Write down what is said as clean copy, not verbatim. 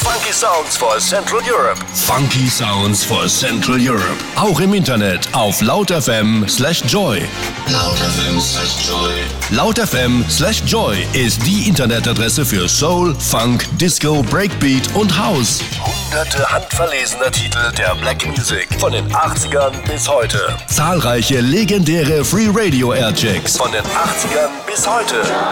Funky Sounds for Central Europe. Funky Sounds for Central Europe. Auch im Internet auf lautfm/joy. Lautfm/joy ist die Internetadresse für Soul, Funk, Disco, Breakbeat und House. Hunderte handverlesener Titel der Black Music von den 80ern bis heute. Zahlreiche legendäre Free Radio Airchecks von den 80ern bis heute.